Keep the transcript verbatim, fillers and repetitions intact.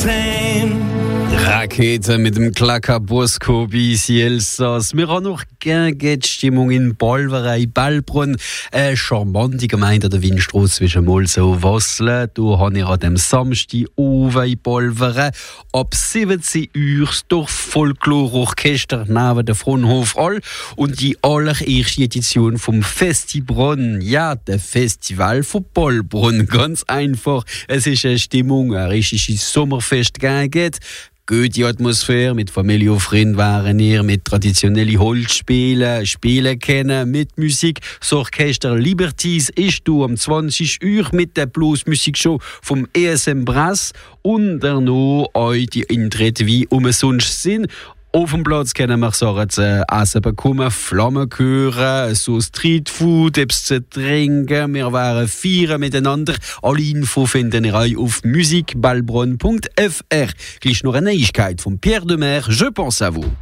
Fame. Rakete mit dem Klackerbusko bis Elsass. Wir haben noch gerne die Stimmung in Bolverei, Ballbrunn. Eine charmante Gemeinde der Windstraße zwischen Molsau und Wassle. Da habe ich an dem Samstag oben in Bolverei ab siebzehn Uhr das Dorffolklororchester neben der Fronhof Hall und die allererste Edition vom Festibronn. Ja, der Festival von Ballbrunn. Ganz einfach. Es ist eine Stimmung, ein richtiges Sommerfest gegeben. Gute Atmosphäre, mit Familie und Freunden waren ihr, mit traditionellen Holzspielen, Spielen kennen, mit Musik. Das Orchester Liberties ist du um zwanzig Uhr mit der Blues-Musikshow vom E S M Brass und dann noch euch die Eintritte wie umsonst sind. Auf dem Platz können wir sagen, zu essen bekommen, Flammen hören, so Streetfood, etwas zu trinken. Wir werden feiern miteinander. Alle Infos finden ihr euch auf musik ballbrunn punkt f r. Gleich noch eine Neuigkeit von Pierre Demer, Je pense à vous.